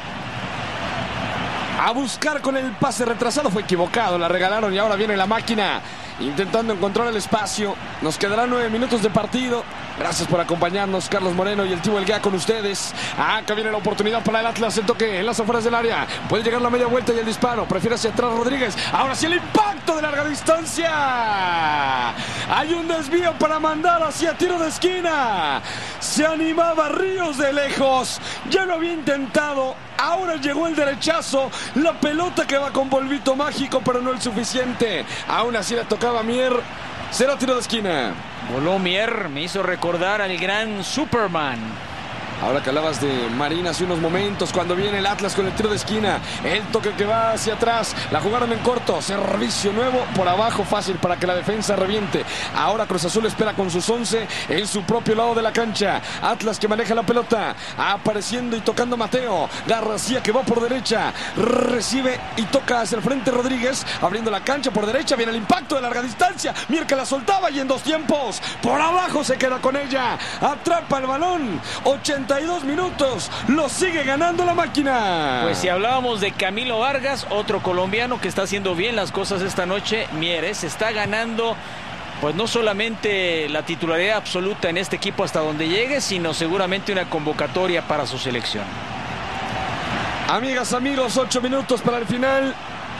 A buscar con el pase retrasado. Fue equivocado, la regalaron y ahora viene la máquina intentando encontrar el espacio. Nos quedarán nueve minutos de partido. Gracias por acompañarnos, Carlos Moreno y el Tío Elguea con ustedes. Acá viene la oportunidad para el Atlas. El toque en las afueras del área. Puede llegar la media vuelta y el disparo. Prefiere hacia atrás Rodríguez. Ahora sí el impacto de larga distancia. Hay un desvío para mandar hacia tiro de esquina. Se animaba Ríos de lejos. Ya lo había intentado. Ahora llegó el derechazo. La pelota que va con polvito mágico, pero no el suficiente. Aún así le tocaba a Mier. Será tiro de esquina. Voló Mier, me hizo recordar al gran Superman. Ahora que hablabas de Marín hace unos momentos, cuando viene el Atlas con el tiro de esquina, el toque que va hacia atrás, la jugaron en corto, servicio nuevo, por abajo fácil para que la defensa reviente. Ahora Cruz Azul espera con sus once en su propio lado de la cancha. Atlas que maneja la pelota, apareciendo y tocando Mateo. García que va por derecha, recibe y toca hacia el frente Rodríguez, abriendo la cancha por derecha, viene el impacto de larga distancia. Mier que la soltaba y en dos tiempos, por abajo se queda con ella, atrapa el balón. ochenta y dos minutos, lo sigue ganando la máquina. Pues si hablábamos de Camilo Vargas, otro colombiano que está haciendo bien las cosas esta noche, Mieres está ganando pues no solamente la titularidad absoluta en este equipo hasta donde llegue, sino seguramente una convocatoria para su selección. Amigas, amigos, ocho minutos para el final.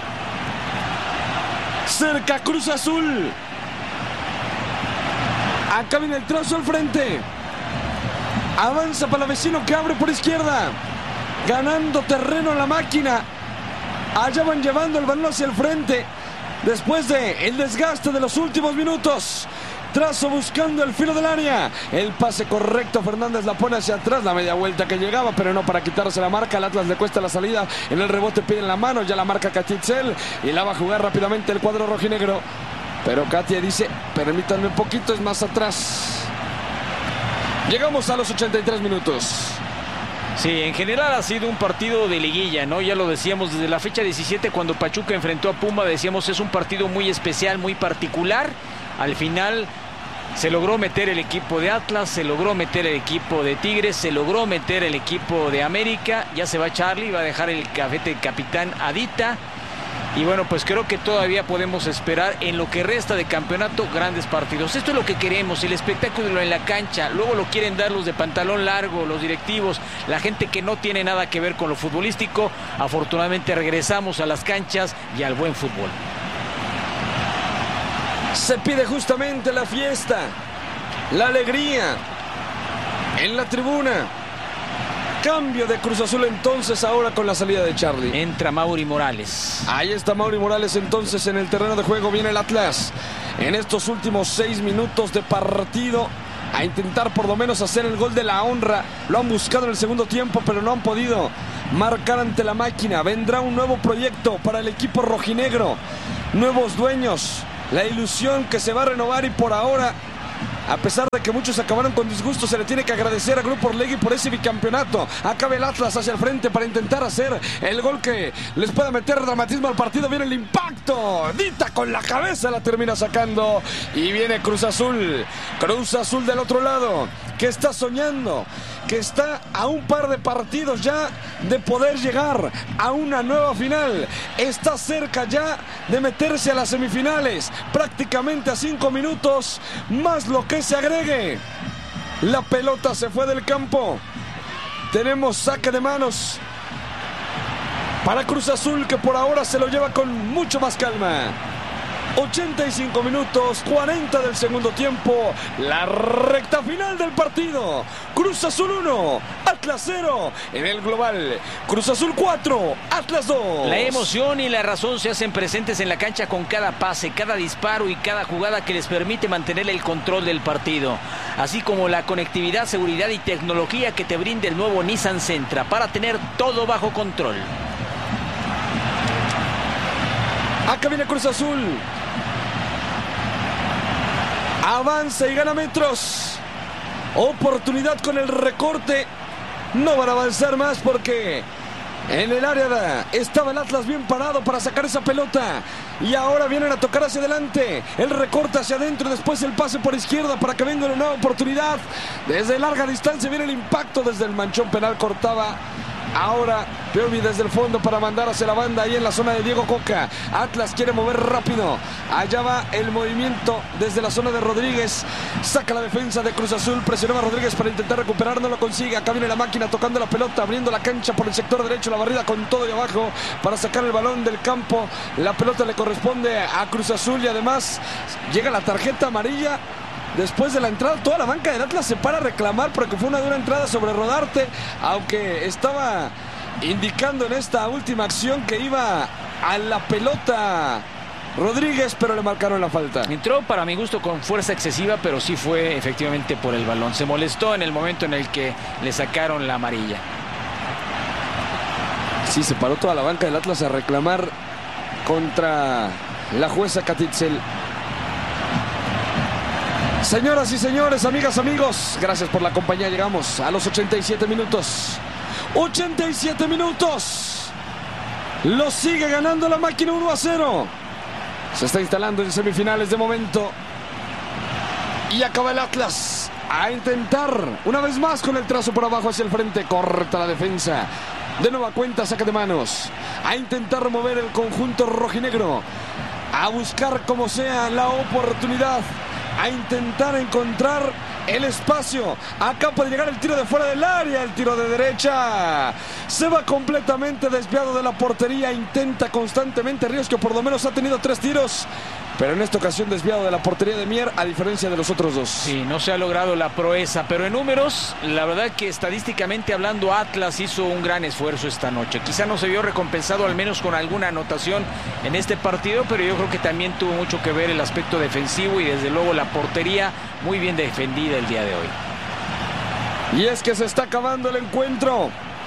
Cerca Cruz Azul. Acá viene el trazo al frente. Avanza Palavecino que abre por izquierda. Ganando terreno la máquina. Allá van llevando el balón hacia el frente. Después de el desgaste de los últimos minutos. Trazo buscando el filo del área. El pase correcto, Fernández la pone hacia atrás. La media vuelta que llegaba, pero no para quitarse la marca. Al Atlas le cuesta la salida. En el rebote piden la mano. Ya la marca Catitzel. Y la va a jugar rápidamente el cuadro rojinegro. Pero Katia dice, permítanme un poquito, es más atrás. Llegamos a los ochenta y tres minutos. Sí, en general ha sido un partido de liguilla, ¿no? Ya lo decíamos desde la fecha diecisiete, cuando Pachuca enfrentó a Puma, decíamos es un partido muy especial, muy particular. Al final se logró meter el equipo de Atlas, se logró meter el equipo de Tigres, se logró meter el equipo de América. Ya se va Charlie, va a dejar el cafete capitán Adita. Y bueno, pues creo que todavía podemos esperar en lo que resta de campeonato grandes partidos. Esto es lo que queremos, el espectáculo en la cancha. Luego lo quieren dar los de pantalón largo, los directivos, la gente que no tiene nada que ver con lo futbolístico. Afortunadamente regresamos a las canchas y al buen fútbol. Se pide justamente la fiesta, la alegría en la tribuna. Cambio de Cruz Azul entonces ahora con la salida de Charlie. Entra Mauri Morales. Ahí está Mauri Morales entonces en el terreno de juego. Viene el Atlas en estos últimos seis minutos de partido a intentar por lo menos hacer el gol de la honra. Lo han buscado en el segundo tiempo, pero no han podido marcar ante la máquina. Vendrá un nuevo proyecto para el equipo rojinegro. Nuevos dueños. La ilusión que se va a renovar y por ahora, a pesar de que muchos acabaron con disgusto, se le tiene que agradecer a Grupo Orlegui por ese bicampeonato. Acaba el Atlas hacia el frente para intentar hacer el gol que les pueda meter dramatismo al partido. Viene el impacto. Dita con la cabeza la termina sacando. Y viene Cruz Azul. Cruz Azul del otro lado, que está soñando, que está a un par de partidos ya de poder llegar a una nueva final. Está cerca ya de meterse a las semifinales. Prácticamente a cinco minutos más lo que se agregue. La pelota se fue del campo. Tenemos saque de manos para Cruz Azul, que por ahora se lo lleva con mucho más calma. ochenta y cinco minutos, cuarenta del segundo tiempo. La recta final del partido. Cruz Azul uno, Atlas cero en el global. Cruz Azul cuatro, Atlas dos. La emoción y la razón se hacen presentes en la cancha con cada pase, cada disparo y cada jugada que les permite mantener el control del partido. Así como la conectividad, seguridad y tecnología que te brinda el nuevo Nissan Sentra para tener todo bajo control. Acá viene Cruz Azul. Avanza y gana metros. Oportunidad con el recorte. No van a avanzar más porque en el área estaba el Atlas bien parado para sacar esa pelota. Y ahora vienen a tocar hacia adelante. El recorte hacia adentro. Después el pase por izquierda para que venga una nueva oportunidad. Desde larga distancia viene el impacto. Desde el manchón penal cortaba. Ahora Piovi desde el fondo para mandar hacia la banda ahí en la zona de Diego Coca. Atlas quiere mover rápido. Allá va el movimiento desde la zona de Rodríguez. Saca la defensa de Cruz Azul. Presionaba a Rodríguez para intentar recuperar. No lo consigue. Acá viene la máquina tocando la pelota, abriendo la cancha por el sector derecho. La barrida con todo y abajo para sacar el balón del campo. La pelota le corresponde a Cruz Azul y además llega la tarjeta amarilla. Después de la entrada, toda la banca del Atlas se para a reclamar porque fue una dura entrada sobre Rodarte, aunque estaba indicando en esta última acción que iba a la pelota Rodríguez, pero le marcaron la falta. Entró para mi gusto con fuerza excesiva, pero sí fue efectivamente por el balón. Se molestó en el momento en el que le sacaron la amarilla. Sí, se paró toda la banca del Atlas a reclamar contra la jueza Catitzel. Señoras y señores, amigas, amigos, gracias por la compañía. Llegamos a los ochenta y siete minutos. ochenta y siete minutos. Lo sigue ganando la máquina uno a cero. Se está instalando en semifinales de momento. Y acaba el Atlas a intentar una vez más con el trazo por abajo hacia el frente. Corta la defensa. De nueva cuenta, saque de manos. A intentar mover el conjunto rojinegro. A buscar como sea la oportunidad. A intentar encontrar el espacio. Acá puede llegar el tiro de fuera del área. El tiro de derecha. Se va completamente desviado de la portería. Intenta constantemente Ríos, que por lo menos ha tenido tres tiros. Pero en esta ocasión desviado de la portería de Mier, a diferencia de los otros dos. Sí, no se ha logrado la proeza, pero en números, la verdad que estadísticamente hablando, Atlas hizo un gran esfuerzo esta noche. Quizá no se vio recompensado al menos con alguna anotación en este partido, pero yo creo que también tuvo mucho que ver el aspecto defensivo y desde luego la portería muy bien defendida el día de hoy. Y es que se está acabando el encuentro.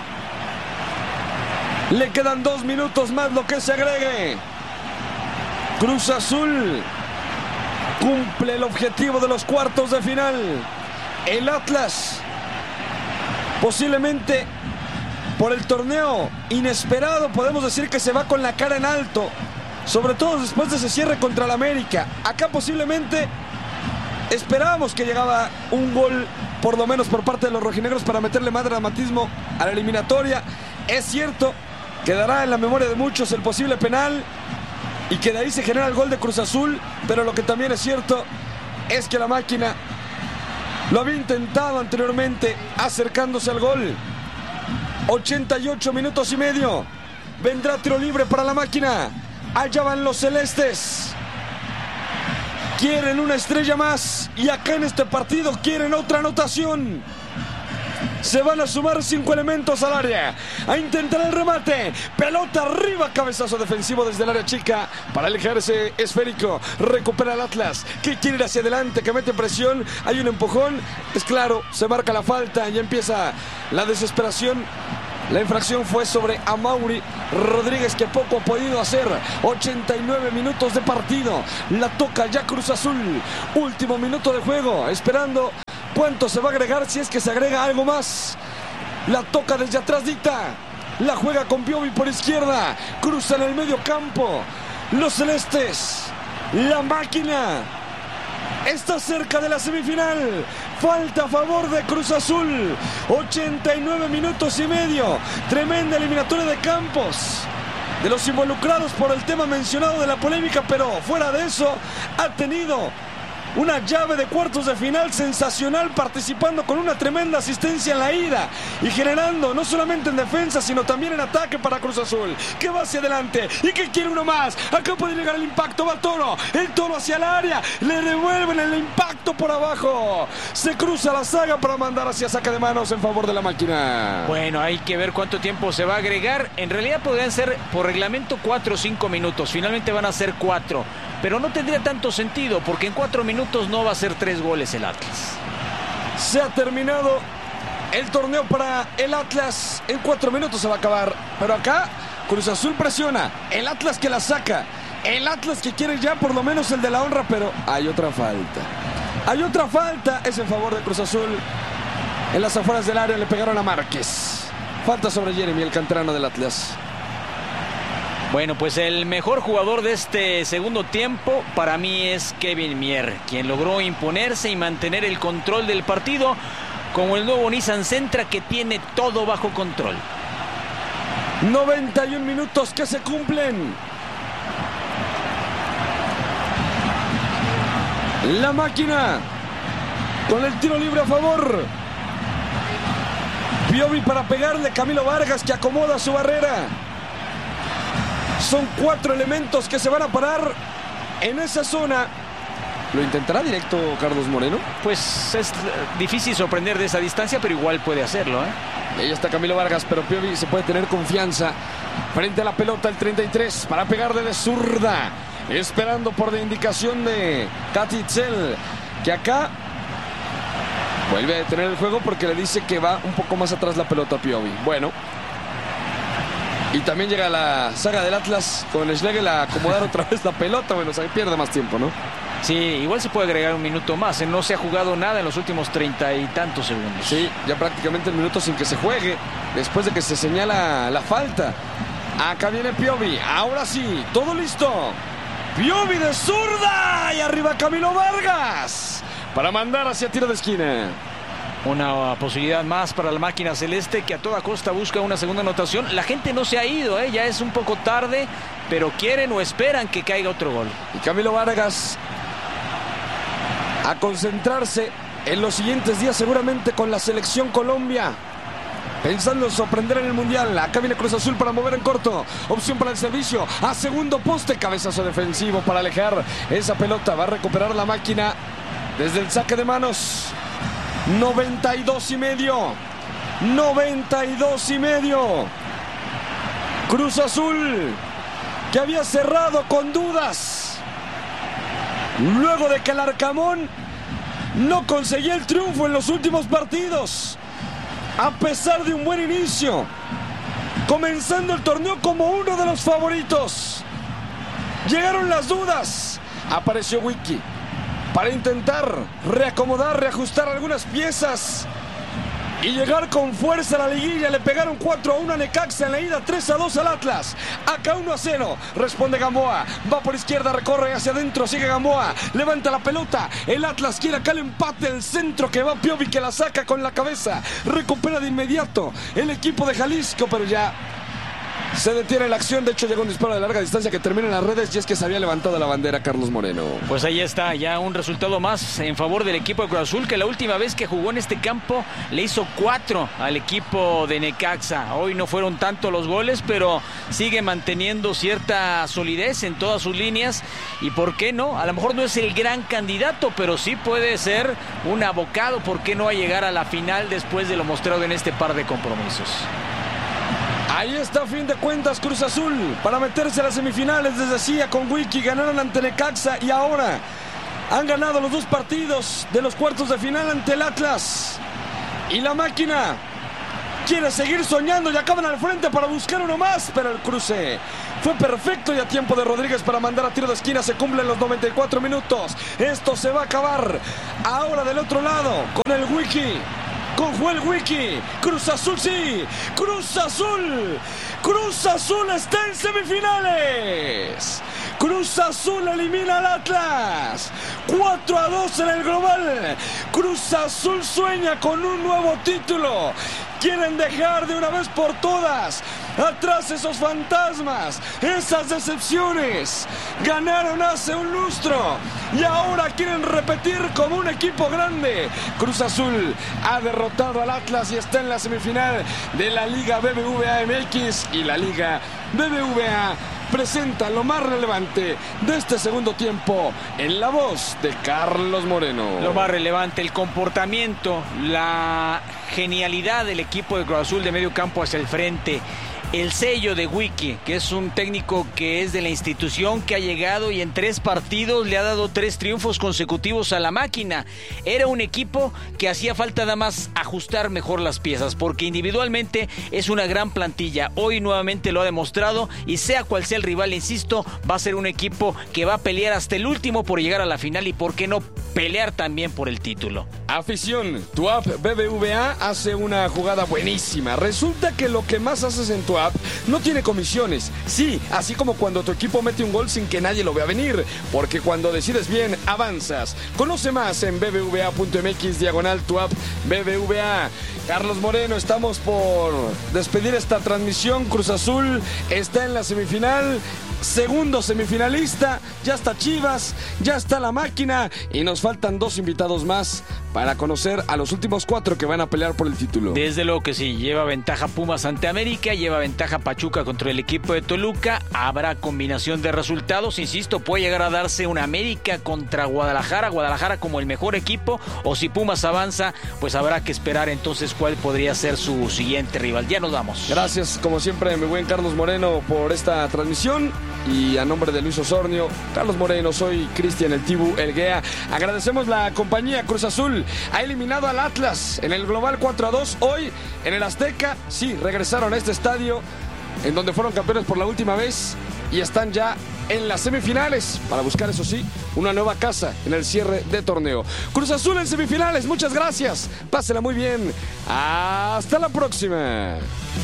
Le quedan dos minutos más lo que se agregue. Cruz Azul cumple el objetivo de los cuartos de final. El Atlas, posiblemente por el torneo inesperado, podemos decir que se va con la cara en alto, sobre todo después de ese cierre contra el América. Acá posiblemente esperábamos que llegaba un gol, por lo menos por parte de los rojinegros, para meterle más dramatismo a la eliminatoria. Es cierto Quedará en la memoria de muchos el posible penal y que de ahí se genera el gol de Cruz Azul, pero lo que también es cierto es que la máquina lo había intentado anteriormente acercándose al gol. ochenta y ocho minutos y medio. Vendrá tiro libre para la máquina. Allá van los celestes. Quieren una estrella más y acá en este partido quieren otra anotación. Se van a sumar cinco elementos al área. A intentar el remate. Pelota arriba. Cabezazo defensivo desde el área chica. Para alejarse esférico. Recupera el Atlas. Que quiere ir hacia adelante. Que mete presión. Hay un empujón. Es claro. Se marca la falta. Y empieza la desesperación. La infracción fue sobre Amaury Rodríguez, que poco ha podido hacer. ochenta y nueve minutos de partido. La toca ya Cruz Azul. Último minuto de juego. Esperando cuánto se va a agregar, si es que se agrega algo más. La toca desde atrás Dita. La juega con Piovi por izquierda. Cruza en el medio campo. Los celestes. La máquina está cerca de la semifinal. Falta a favor de Cruz Azul. ochenta y nueve minutos y medio. Tremenda eliminatoria de Campos. De los involucrados por el tema mencionado de la polémica, pero fuera de eso, ha tenido una llave de cuartos de final sensacional, participando con una tremenda asistencia en la ida y generando no solamente en defensa sino también en ataque para Cruz Azul, que va hacia adelante y que quiere uno más. Acá puede llegar el impacto, va Toro, el Toro hacia el área, le devuelven el impacto por abajo, se cruza la saga para mandar hacia saque de manos en favor de la máquina. Bueno, hay que ver cuánto tiempo se va a agregar. En realidad podrían ser por reglamento cuatro o cinco minutos, finalmente van a ser cuatro, pero no tendría tanto sentido porque en cuatro minutos no va a ser tres goles el Atlas. Se ha terminado el torneo para el Atlas. En cuatro minutos se va a acabar. Pero acá Cruz Azul presiona. El Atlas que la saca. El Atlas que quiere ya por lo menos el de la honra. Pero hay otra falta. Hay otra falta. Es en favor de Cruz Azul. En las afueras del área le pegaron a Márquez. Falta sobre Jeremy, el canterano del Atlas. Bueno, pues el mejor jugador de este segundo tiempo para mí es Kevin Mier, quien logró imponerse y mantener el control del partido como el nuevo Nissan Sentra, que tiene todo bajo control. noventa y un minutos que se cumplen. La máquina con el tiro libre a favor. Piovi para pegarle, Camilo Vargas que acomoda su barrera. Son cuatro elementos que se van a parar en esa zona. ¿Lo intentará directo Carlos Moreno? Pues es difícil sorprender de esa distancia, pero igual puede hacerlo, ¿eh? Ahí está Camilo Vargas, pero Piovi se puede tener confianza. Frente a la pelota el treinta y tres para pegarle de zurda. Esperando por la indicación de Katitzel, que acá vuelve a detener el juego porque le dice que va un poco más atrás la pelota a Piovi. Bueno. Y también llega la saga del Atlas con Schlegel a acomodar otra vez la pelota. Bueno, o sea, pierde más tiempo, ¿no? Sí, igual se puede agregar un minuto más. No se ha jugado nada en los últimos treinta y tantos segundos. Sí, ya prácticamente el minuto sin que se juegue, después de que se señala la falta. Acá viene Piovi. Ahora sí, todo listo. Piovi de zurda. Y arriba Camilo Vargas para mandar hacia tiro de esquina. Una posibilidad más para la máquina celeste, que a toda costa busca una segunda anotación. La gente no se ha ido, ¿eh? Ya es un poco tarde, pero quieren o esperan que caiga otro gol. Y Camilo Vargas a concentrarse en los siguientes días seguramente con la selección Colombia, pensando en sorprender en el Mundial. Acá viene Cruz Azul para mover en corto. Opción para el servicio. A segundo poste. Cabezazo defensivo para alejar esa pelota. Va a recuperar la máquina desde el saque de manos. noventa y dos y medio. noventa y dos y medio. Cruz Azul, que había cerrado con dudas luego de que el Arcamón no conseguía el triunfo en los últimos partidos, a pesar de un buen inicio, comenzando el torneo como uno de los favoritos. Llegaron las dudas. Apareció Wiki para intentar reacomodar, reajustar algunas piezas y llegar con fuerza a la liguilla. Le pegaron cuatro a uno a Necaxa en la ida, tres a dos al Atlas. Acá uno a cero. Responde Gamboa. Va por izquierda, recorre hacia adentro, sigue Gamboa. Levanta la pelota. El Atlas quiere acá el empate. El centro que va Piovi, que la saca con la cabeza. Recupera de inmediato el equipo de Jalisco, pero ya Se detiene la acción, de hecho llega un disparo de larga distancia que termina en las redes y es que se había levantado la bandera Carlos Moreno. Pues ahí está, ya un resultado más en favor del equipo de Cruz Azul, que la última vez que jugó en este campo le hizo cuatro al equipo de Necaxa. Hoy no fueron tanto los goles, pero sigue manteniendo cierta solidez en todas sus líneas y por qué no, a lo mejor no es el gran candidato, pero sí puede ser un abocado, por qué no a llegar a la final después de lo mostrado en este par de compromisos. Ahí está, a fin de cuentas, Cruz Azul para meterse a las semifinales. Les decía, con Wiki ganaron ante Necaxa y ahora han ganado los dos partidos de los cuartos de final ante el Atlas. Y la máquina quiere seguir soñando y acaban al frente para buscar uno más, pero el cruce fue perfecto y a tiempo de Rodríguez para mandar a tiro de esquina. Se cumplen los noventa y cuatro minutos. Esto se va a acabar. Ahora del otro lado, con el Wiki. Con Joel Wiki, Cruz Azul sí, Cruz Azul, Cruz Azul está en semifinales. Cruz Azul elimina al Atlas, cuatro a dos en el global. Cruz Azul sueña con un nuevo título. Quieren dejar de una vez por todas atrás esos fantasmas, esas decepciones. Ganaron hace un lustro y ahora quieren repetir como un equipo grande. Cruz Azul ha derrotado al Atlas y está en la semifinal de la Liga B B V A M X, y la Liga B B V A presenta lo más relevante de este segundo tiempo en la voz de Carlos Moreno. Lo más relevante, el comportamiento, la genialidad del equipo de Cruz Azul de medio campo hacia el frente. El sello de Wiki, que es un técnico que es de la institución, que ha llegado y en tres partidos le ha dado tres triunfos consecutivos a la máquina. Era un equipo que hacía falta nada más ajustar mejor las piezas, porque individualmente es una gran plantilla. Hoy nuevamente lo ha demostrado y sea cual sea el rival, insisto, va a ser un equipo que va a pelear hasta el último por llegar a la final y por qué no pelear también por el título. Afición, tu app B B V A hace una jugada buenísima. Resulta que lo que más haces en tu app no tiene comisiones. Sí, así como cuando tu equipo mete un gol sin que nadie lo vea venir, porque cuando decides bien, avanzas. Conoce más en bbva.mx diagonal tu app B B V A. Carlos Moreno, estamos por despedir esta transmisión. Cruz Azul está en la semifinal, segundo semifinalista, ya está Chivas, ya está la máquina y nos faltan dos invitados más para conocer a los últimos cuatro que van a pelear por el título. Desde luego que sí, lleva ventaja Pumas ante América, lleva ventaja Pachuca contra el equipo de Toluca, habrá combinación de resultados, insisto, puede llegar a darse una América contra Guadalajara, Guadalajara como el mejor equipo, o si Pumas avanza, pues habrá que esperar entonces cuál podría ser su siguiente rival. Ya nos vamos. Gracias, como siempre, mi buen Carlos Moreno, por esta transmisión. Y a nombre de Luis Osornio, Carlos Moreno, soy Cristian el Tibu Elguea. Agradecemos la compañía. Cruz Azul ha eliminado al Atlas en el global cuatro a dos. Hoy en el Azteca, sí, regresaron a este estadio en donde fueron campeones por la última vez y están ya en las semifinales para buscar, eso sí, una nueva casa en el cierre de torneo. Cruz Azul en semifinales, muchas gracias, pásela muy bien, hasta la próxima.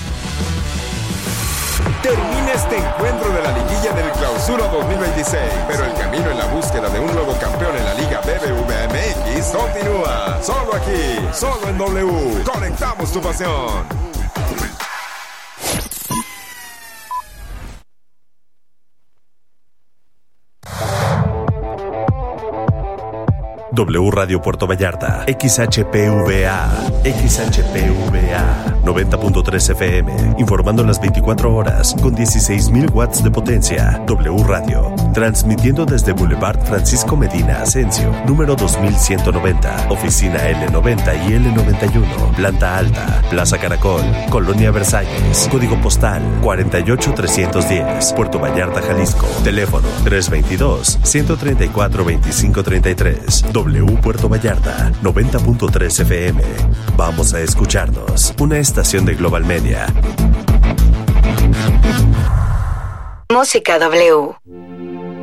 Termina este encuentro de la liguilla del Clausura dos mil veintiséis, pero el camino en la búsqueda de un nuevo campeón en la Liga B B V M X continúa. Solo aquí, solo en W. Conectamos tu pasión. W Radio Puerto Vallarta, X H P V A, X H P V A, noventa punto tres F M, informando las veinticuatro horas con dieciséis mil watts de potencia. W Radio, transmitiendo desde Boulevard Francisco Medina Asensio, número dos mil ciento noventa, oficina L noventa y L noventa y uno, planta alta, Plaza Caracol, Colonia Versalles, código postal cuarenta y ocho trescientos diez, Puerto Vallarta, Jalisco, teléfono tres veintidós, ciento treinta y cuatro, veinticinco treinta y tres. W Puerto Vallarta, noventa punto tres F M. Vamos a escucharnos. Una estación de Global Media. Música W.